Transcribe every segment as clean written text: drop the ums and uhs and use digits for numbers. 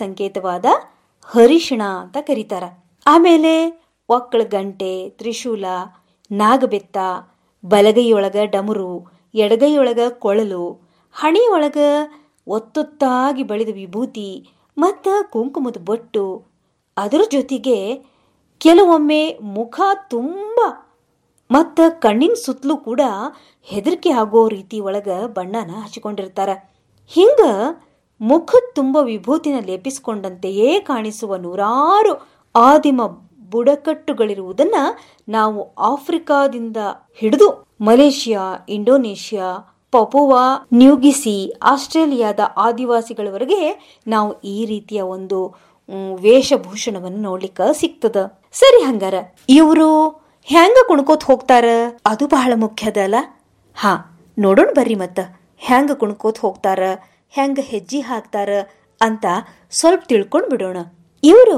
ಸಂಕೇತವಾದ ಹರಿಶಿಣ ಅಂತ ಕರೀತಾರ. ಆಮೇಲೆ ಒಕ್ಕಳ ಗಂಟೆ, ತ್ರಿಶೂಲ, ನಾಗಬೆತ್ತ, ಬಲಗೈಯೊಳಗ ಡಮರು, ಎಡಗೈಯೊಳಗ ಕೊಳಲು, ಹಣೆಯೊಳಗ ಒತ್ತೊತ್ತಾಗಿ ಬೆಳೆದ ವಿಭೂತಿ ಮತ್ತು ಕುಂಕುಮದ ಬೊಟ್ಟು, ಅದರ ಜೊತೆಗೆ ಕೆಲವೊಮ್ಮೆ ಮುಖ ತುಂಬ ಮತ್ತು ಕಣ್ಣಿನ ಸುತ್ತಲೂ ಕೂಡ ಹೆದರಿಕೆ ಆಗೋ ರೀತಿ ಒಳಗ ಬಣ್ಣನ ಹಚ್ಚಿಕೊಂಡಿರ್ತಾರ. ಹಿಂಗ ಮುಖದ ತುಂಬ ವಿಭೂತಿನ ಲೇಪಿಸಿಕೊಂಡಂತೆಯೇ ಕಾಣಿಸುವ ನೂರಾರು ಆದಿಮ ಬುಡಕಟ್ಟುಗಳಿರುವುದನ್ನ ನಾವು ಆಫ್ರಿಕಾದಿಂದ ಹಿಡಿದು ಮಲೇಷಿಯಾ, ಇಂಡೋನೇಷ್ಯಾ, ಪಪುವಾ ನ್ಯೂಗಿಸಿ, ಆಸ್ಟ್ರೇಲಿಯಾದ ಆದಿವಾಸಿಗಳವರೆಗೆ ನಾವು ಈ ರೀತಿಯ ಒಂದು ವೇಷಭೂಷಣವನ್ನು ನೋಡ್ಲಿಕ್ಕೆ ಸಿಗ್ತದ. ಸರಿ, ಹಂಗಾರ ಇವರು ಹೆಂಗ ಕುಣ್ಕೋತ ಹೋಗ್ತಾರ ಅದು ಬಹಳ ಮುಖ್ಯ ಅದಲ್ಲ. ಹಾ, ನೋಡೋಣ ಬರ್ರಿ ಮತ್ತ ಹೆಂಗ ಕುಣ್ಕೋತ ಹೋಗ್ತಾರ, ಹೆಂಗ ಹೆಜ್ಜೆ ಹಾಕ್ತಾರ ಅಂತ ಸ್ವಲ್ಪ ತಿಳ್ಕೊಂಡ್ ಬಿಡೋಣ. ಇವರು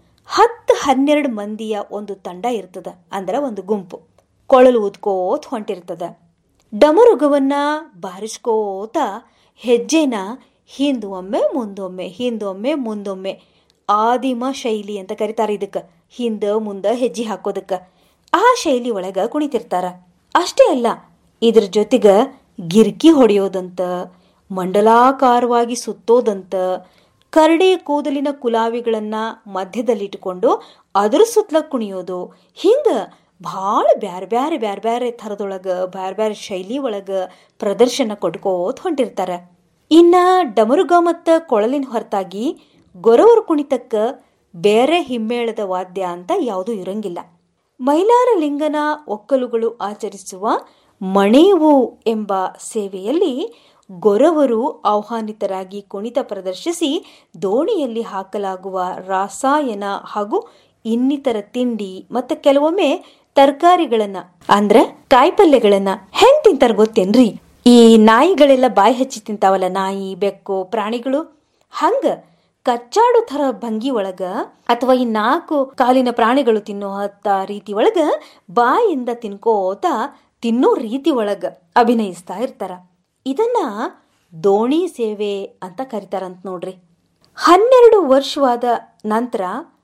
10-12 ಮಂದಿಯ ಒಂದು ತಂಡ ಇರ್ತದ, ಅಂದ್ರ ಒಂದು ಗುಂಪು. ಕೊಳಲು ಊದ್ಕೋತ ಹೊಂಟಿರ್ತದ. ಡಮರುಗವನ್ನ ಬಾರಿಸ್ಕೋತ ಹೆಜ್ಜೆನ ಹಿಂದೊಮ್ಮೆ ಮುಂದೊಮ್ಮೆ, ಹಿಂದೊಮ್ಮೆ ಮುಂದೊಮ್ಮೆ, ಆದಿಮ ಶೈಲಿ ಅಂತ ಕರೀತಾರ ಇದಕ್ಕ. ಹಿಂದ ಮುಂದ ಹೆಜ್ಜೆ ಹಾಕೋದಕ್ಕ ಆ ಶೈಲಿ ಒಳಗ ಕುಣಿತಿರ್ತಾರ. ಅಷ್ಟೇ ಅಲ್ಲ, ಇದ್ರ ಜೊತೆಗ ಗಿರ್ಕಿ ಹೊಡೆಯೋದಂತ, ಮಂಡಲಾಕಾರವಾಗಿ ಸುತ್ತೋದಂತ, ಕರಡಿ ಕೂದಲಿನ ಕುಲಾವಿಗಳನ್ನ ಮಧ್ಯದಲ್ಲಿಟ್ಟುಕೊಂಡು ಅದ್ರ ಸುತ್ತಲ ಕುಣಿಯೋದು, ಹಿಂಗ ಭಾಳ ಬ್ಯಾರೆ ಬ್ಯಾರೆ ಬ್ಯಾರೆ ಬ್ಯಾರೆ ಥರದೊಳಗ ಬ್ಯಾರೆ ಬ್ಯಾರೆ ಶೈಲಿ ಒಳಗ ಪ್ರದರ್ಶನ ಕೊಟ್ಕೋತ ಹೊಂಟಿರ್ತಾರ. ಇನ್ನ ಡಮರುಗ ಮತ್ತು ಕೊಳಲಿನ ಹೊರತಾಗಿ ಗೊರವರ ಕುಣಿತಕ್ಕ ಬೇರೆ ಹಿಮ್ಮೇಳದ ವಾದ್ಯ ಅಂತ ಯಾವುದೂ ಇರಂಗಿಲ್ಲ. ಮೈಲಾರ ಲಿಂಗನ ಒಕ್ಕಲುಗಳು ಆಚರಿಸುವ ಮಣೇವು ಎಂಬ ಸೇವೆಯಲ್ಲಿ ಗೊರವರು ಆಹ್ವಾನಿತರಾಗಿ ಕುಣಿತ ಪ್ರದರ್ಶಿಸಿ ದೋಣಿಯಲ್ಲಿ ಹಾಕಲಾಗುವ ರಾಸಾಯನ ಹಾಗೂ ಇನ್ನಿತರ ತಿಂಡಿ ಮತ್ತು ಕೆಲವೊಮ್ಮೆ ತರಕಾರಿಗಳನ್ನ ಅಂದ್ರೆ ಕಾಯಿಪಲ್ಯಗಳನ್ನ ಹೆಂಗ್ ತಿಂತಾರ ಗೊತ್ತೇನ್ರಿ? ಈ ನಾಯಿಗಳೆಲ್ಲ ಬಾಯಿ ಹಚ್ಚಿ ತಿಂತಾವಲ್ಲ, ನಾಯಿ, ಬೆಕ್ಕು, ಪ್ರಾಣಿಗಳು, ಹಂಗ ಕಚ್ಚಾಡು ಥರ ಭಂಗಿ ಒಳಗ ಅಥವಾ ಈ 4 ಕಾಲಿನ ಪ್ರಾಣಿಗಳು ತಿನ್ನೋ ರೀತಿ ಒಳಗ ಬಾಯಿಂದ ತಿನ್ಕೋತ ತಿನ್ನೋ ರೀತಿ ಒಳಗ ಅಭಿನಯಿಸ್ತಾ ಇರ್ತಾರ. ಇದನ್ನ ದೋಣಿ ಸೇವೆ ಅಂತ ಕರಿತಾರಂತ ನೋಡ್ರಿ. 12 ವರ್ಷವಾದ ನಂತರ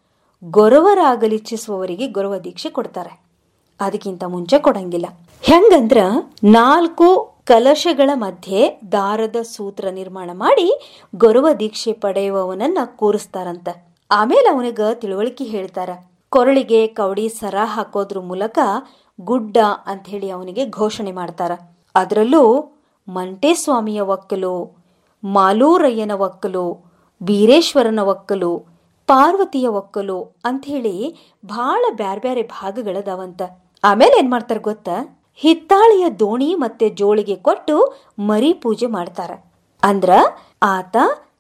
ಗೊರವರಾಗಲಿಚ್ಛಿಸುವವರಿಗೆ ಗೊರವ ದೀಕ್ಷೆ ಕೊಡ್ತಾರೆ. ಅದಕ್ಕಿಂತ ಮುಂಚೆ ಕೊಡಂಗಿಲ್ಲ. ಹೆಂಗಂದ್ರ 4 ಕಲಶಗಳ ಮಧ್ಯೆ ದಾರದ ಸೂತ್ರ ನಿರ್ಮಾಣ ಮಾಡಿ ಗೊರವ ದೀಕ್ಷೆ ಪಡೆಯುವವನನ್ನ ಕೂರಿಸ್ತಾರಂತ. ಆಮೇಲೆ ಅವನಿಗ ತಿಳುವಳಿಕೆ ಹೇಳ್ತಾರ. ಕೊರಳಿಗೆ ಕವಡಿ ಸರ ಹಾಕೋದ್ರ ಮೂಲಕ ಗುಡ್ಡ ಅಂತ ಹೇಳಿ ಅವನಿಗೆ ಘೋಷಣೆ ಮಾಡ್ತಾರ. ಅದರಲ್ಲೂ ಮಂಟೇಸ್ವಾಮಿಯ ಒಕ್ಕಲು, ಮಾಲೂರಯ್ಯನ ಒಕ್ಕಲು, ಬೀರೇಶ್ವರನ ಒಕ್ಕಲು, ಪಾರ್ವತಿಯ ಒಕ್ಕಲು ಅಂಥೇಳಿ ಬಹಳ ಬ್ಯಾರೆ ಬ್ಯಾರೆ ಭಾಗಗಳದಾವಂತ. ಆಮೇಲೆ ಏನ್ ಮಾಡ್ತಾರ ಗೊತ್ತಾ? ಹಿತ್ತಾಳೆಯ ದೋಣಿ ಮತ್ತೆ ಜೋಳಿಗೆ ಕೊಟ್ಟು ಮರಿ ಪೂಜೆ ಮಾಡ್ತಾರ. ಅಂದ್ರ ಆತ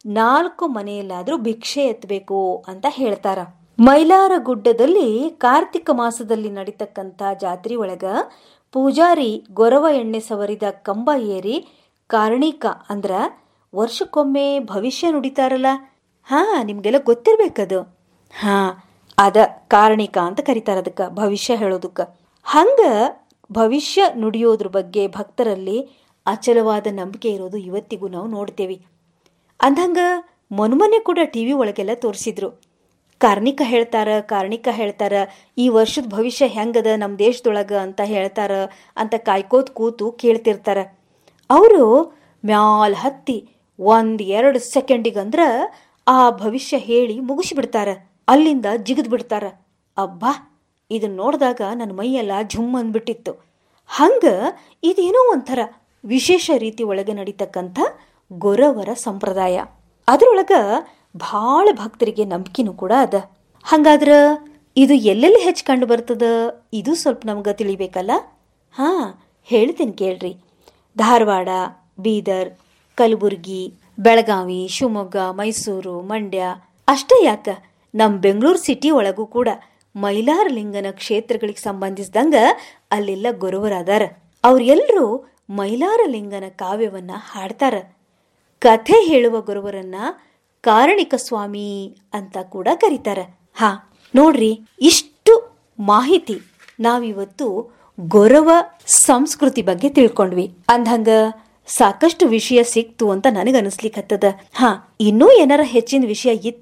4 ಮನೆಯಲ್ಲಾದ್ರೂ ಭಿಕ್ಷೆ ಎತ್ತಬೇಕು ಅಂತ ಹೇಳ್ತಾರ. ಮೈಲಾರ ಗುಡ್ಡದಲ್ಲಿ ಕಾರ್ತಿಕ ಮಾಸದಲ್ಲಿ ನಡೀತಕ್ಕಂಥ ಜಾತ್ರೆ ಒಳಗ ಪೂಜಾರಿ ಗೊರವ ಎಣ್ಣೆ ಸವರಿದ ಕಂಬ ಏರಿ ಕಾರಣಿಕ ಅಂದ್ರ ವರ್ಷಕ್ಕೊಮ್ಮೆ ಭವಿಷ್ಯ ನುಡಿತಾರಲ್ಲ, ಹಾ ನಿಮ್ಗೆಲ್ಲ ಗೊತ್ತಿರ್ಬೇಕದು. ಹಾ, ಅದ ಕಾರಣಿಕ ಅಂತ ಕರೀತಾರ ಅದಕ್ಕ, ಭವಿಷ್ಯ ಹೇಳೋದಕ್ಕ. ಹಂಗ ಭವಿಷ್ಯ ನುಡಿಯೋದ್ರ ಬಗ್ಗೆ ಭಕ್ತರಲ್ಲಿ ಅಚಲವಾದ ನಂಬಿಕೆ ಇರೋದು ಇವತ್ತಿಗೂ ನಾವು ನೋಡ್ತೇವಿ. ಅಂದಂಗ ಮೊನ್ನೆ ಕೂಡ ಟಿವಿ ಒಳಗೆಲ್ಲ ತೋರಿಸಿದ್ರು. ಕಾರಣಿಕ ಹೇಳ್ತಾರ, ಈ ವರ್ಷದ ಭವಿಷ್ಯ ಹೆಂಗದ ನಮ್ಮ ದೇಶದೊಳಗ ಅಂತ ಹೇಳ್ತಾರ ಅಂತ ಕಾಯ್ಕೋತ್ ಕೂತು ಕೇಳ್ತಿರ್ತಾರ. ಅವರು ಮ್ಯಾಲ್ ಹತ್ತಿ 1-2 ಸೆಕೆಂಡಿಗಂದ್ರ ಆ ಭವಿಷ್ಯ ಹೇಳಿ ಮುಗಿಸಿಬಿಡ್ತಾರ. ಅಲ್ಲಿಂದ ಜಿಗಿದ್ ಬಿಡ್ತಾರ. ಅಬ್ಬಾ, ಇದನ್ನ ನೋಡಿದಾಗ ನನ್ನ ಮೈಯೆಲ್ಲ ಝುಮ್ ಅಂದ್ಬಿಟ್ಟಿತ್ತು. ಹಂಗ ಇದೇನೋ ಒಂಥರ ವಿಶೇಷ ರೀತಿ ಒಳಗೆ ನಡೀತಕ್ಕಂಥ ಗೊರವರ ಸಂಪ್ರದಾಯ. ಅದರೊಳಗ ಭಾಳ ಭಕ್ತರಿಗೆ ನಂಬಿಕೆನೂ ಕೂಡ ಅದ. ಹಂಗಾದ್ರ ಇದು ಎಲ್ಲೆಲ್ಲಿ ಹೆಚ್ಚು ಕಂಡು ಬರ್ತದ, ಇದು ಸ್ವಲ್ಪ ನಮ್ಗೆ ತಿಳಿಬೇಕಲ್ಲ. ಹಾ, ಹೇಳ್ತೇನೆ ಕೇಳ್ರಿ. ಧಾರವಾಡ, ಬೀದರ್, ಕಲಬುರ್ಗಿ, ಬೆಳಗಾವಿ, ಶಿವಮೊಗ್ಗ, ಮೈಸೂರು, ಮಂಡ್ಯ ಅಷ್ಟೇ ಯಾಕ, ನಮ್ಮ ಬೆಂಗಳೂರು ಸಿಟಿ ಒಳಗೂ ಕೂಡ ಮೈಲಾರ ಲಿಂಗನ ಕ್ಷೇತ್ರಗಳಿಗೆ ಸಂಬಂಧಿಸಿದಂಗ ಅಲ್ಲೆಲ್ಲ ಗೊರವರಾದಾರ. ಅವ್ರೆಲ್ಲರೂ ಮೈಲಾರ ಲಿಂಗನ ಕಾವ್ಯವನ್ನ ಹಾಡ್ತಾರ. ಕಥೆ ಹೇಳುವ ಗೊರವರನ್ನ ಕಾರಣಿಕ ಸ್ವಾಮಿ ಅಂತ ಕೂಡ ಕರೀತಾರ. ಹಾ ನೋಡ್ರಿ, ಇಷ್ಟು ಮಾಹಿತಿ ನಾವಿವತ್ತು ಗೊರವ ಸಂಸ್ಕೃತಿ ಬಗ್ಗೆ ತಿಳ್ಕೊಂಡ್ವಿ. ಅಂದಂಗ ಸಾಕಷ್ಟು ವಿಷಯ ಸಿಕ್ತು ಅಂತ ನನಗನ್ನಿಸ್ಲಿಕ್ಕತ್ತದ. ಹಾ, ಇನ್ನೂ ಏನಾರ ಹೆಚ್ಚಿನ ವಿಷಯ ಇತ್ತ